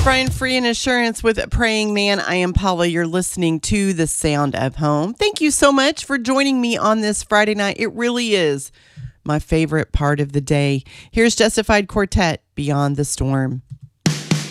Brian Free and Assurance with Praying Man. I am Paula. You're listening to The Sound of Home. Thank you so much for joining me on this Friday night. It really is my favorite part of the day. Here's Justified Quartet, Beyond the Storm.